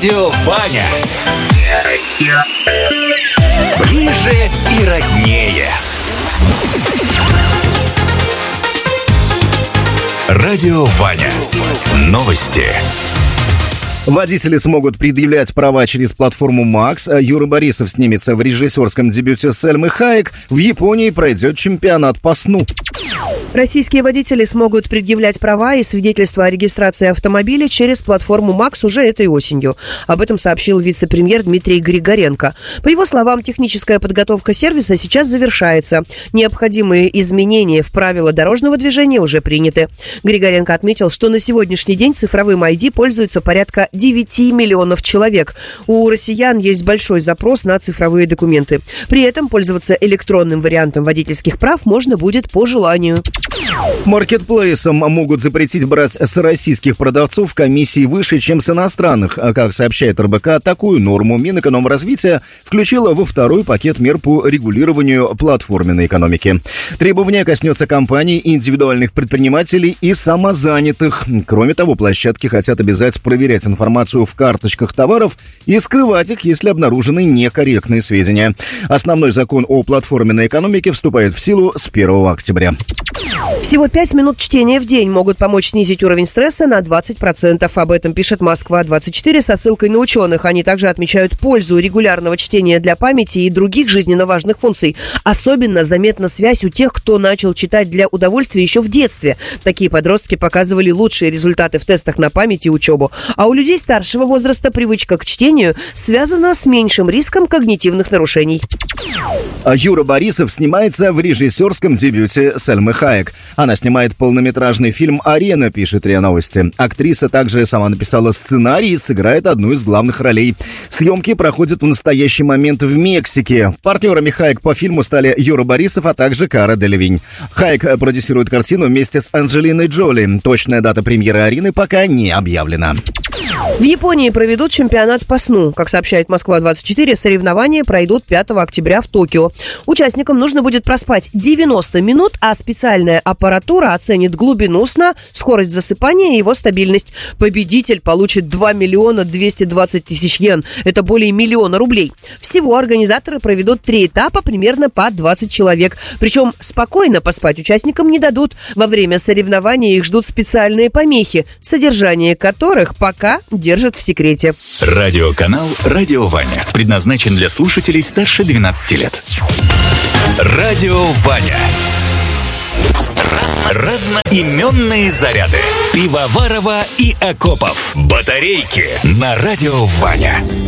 Радио Ваня. Ближе и роднее. Радио Ваня. Новости. Водители смогут предъявлять права через платформу Макс. Юра Борисов снимется в режиссерском дебюте Сальмы Хайек. В Японии пройдет чемпионат по сну. Российские водители смогут предъявлять права и свидетельства о регистрации автомобиля через платформу МАКС уже этой осенью. Об этом сообщил вице-премьер Дмитрий Григоренко. По его словам, техническая подготовка сервиса сейчас завершается. Необходимые изменения в правила дорожного движения уже приняты. Григоренко отметил, что на сегодняшний день цифровым ID пользуются порядка 9 миллионов человек. У россиян есть большой запрос на цифровые документы. При этом пользоваться электронным вариантом водительских прав можно будет по желанию. Маркетплейсам могут запретить брать с российских продавцов комиссии выше, чем с иностранных. Как сообщает РБК, такую норму Минэкономразвития включила во второй пакет мер по регулированию платформенной экономики. Требование коснется компаний, индивидуальных предпринимателей и самозанятых. Кроме того, площадки хотят обязать проверять информацию в карточках товаров и скрывать их, если обнаружены некорректные сведения. Основной закон о платформенной экономике вступает в силу с 1 октября. Всего 5 минут чтения в день могут помочь снизить уровень стресса на 20%. Об этом пишет Москва-24 со ссылкой на ученых. Они также отмечают пользу регулярного чтения для памяти и других жизненно важных функций. Особенно заметна связь у тех, кто начал читать для удовольствия еще в детстве. Такие подростки показывали лучшие результаты в тестах на память и учебу. А у людей старшего возраста привычка к чтению связана с меньшим риском когнитивных нарушений. Юра Борисов снимается в режиссерском дебюте Сальмы Хайек. Она снимает полнометражный фильм «Арена», пишет РИА Новости. Актриса также сама написала сценарий и сыграет одну из главных ролей. Съемки проходят в настоящий момент в Мексике. Партнерами Хайек по фильму стали Юра Борисов, а также Кара Делевинь. Хайек продюсирует картину вместе с Анджелиной Джоли. Точная дата премьеры «Арены» пока не объявлена. В Японии проведут чемпионат по сну. Как сообщает Москва-24, соревнования пройдут 5 октября в Токио. Участникам нужно будет проспать 90 минут, а специальная аппаратура оценит глубину сна, скорость засыпания и его стабильность. Победитель получит 2 миллиона 220 тысяч йен. Это более миллиона рублей. Всего организаторы проведут 3 этапа, примерно по 20 человек. Причем спокойно поспать участникам не дадут. Во время соревнования их ждут специальные помехи, содержание которых пока держат в секрете. Радиоканал «Радио Ваня» предназначен для слушателей старше 12 лет. Радио Ваня. Разноименные заряды. Пивоварова и Акопов. Батарейки на Радио Ваня.